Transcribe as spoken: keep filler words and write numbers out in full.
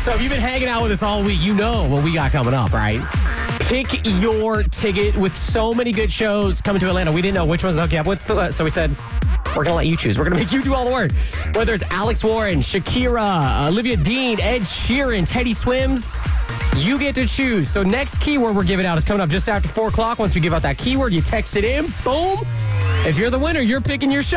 So if you've been hanging out with us all week, you know what we got coming up, right? Pick your ticket with so many good shows coming to Atlanta. We didn't know which ones to hook you up with, so we said, we're going to let you choose. We're going to make you do all the work. Whether it's Alex Warren, Shakira, Olivia Dean, Ed Sheeran, Teddy Swims, you get to choose. So next keyword we're giving out is coming up just after four o'clock. Once we give out that keyword, you text it in. Boom. If you're the winner, you're picking your show.